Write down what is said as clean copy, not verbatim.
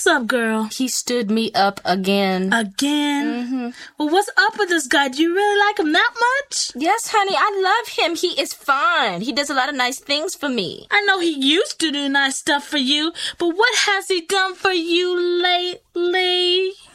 up, girl? He stood me up again. Again? Mm-hmm. Well, what's up with this guy? Do you really like him that much? Yes, honey, I love him. He is fine. He does a lot of nice things for me. I know he used to do nice stuff for you, but what has he done for you lately?